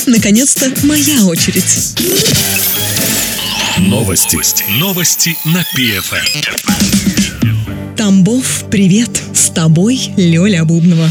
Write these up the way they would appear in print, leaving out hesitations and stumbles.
Наконец-то моя очередь. Новости на ПФМ. Тамбов, привет! С тобой Лёля Бубнова.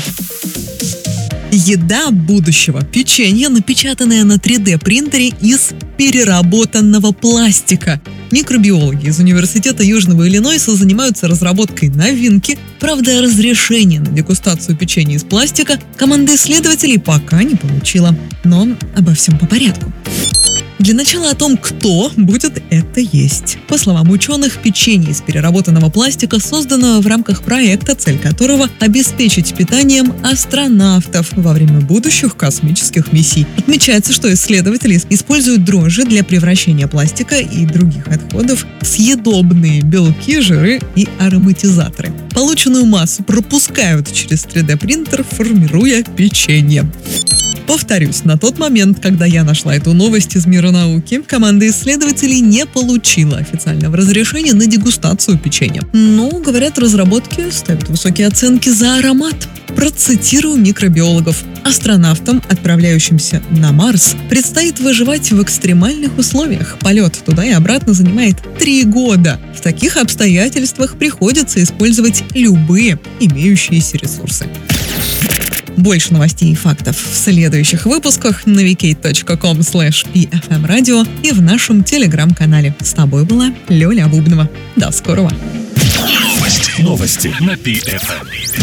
Еда будущего. Печенье, напечатанное на 3D-принтере из переработанного пластика. Микробиологи из Университета Южного Иллинойса занимаются разработкой новинки. Правда, разрешение на дегустацию печенья из пластика команда исследователей пока не получила. Но обо всем по порядку. Для начала о том, кто будет это есть. По словам ученых, печенье из переработанного пластика создано в рамках проекта, цель которого – обеспечить питанием астронавтов во время будущих космических миссий. Отмечается, что исследователи используют дрожжи для превращения пластика и других отходов в съедобные белки, жиры и ароматизаторы. Полученную массу пропускают через 3D-принтер, формируя печенье. Повторюсь, на тот момент, когда я нашла эту новость из мира науки, команда исследователей не получила официального разрешения на дегустацию печенья. Но, говорят, разработки ставят высокие оценки за аромат. Процитирую микробиологов. Астронавтам, отправляющимся на Марс, предстоит выживать в экстремальных условиях. Полет туда и обратно занимает 3 года. В таких обстоятельствах приходится использовать любые имеющиеся ресурсы. Больше новостей и фактов в следующих выпусках на vk.com/pfmradio и в нашем телеграм-канале. С тобой была Лёля Бубнова. До скорого. Новости на ПФМ.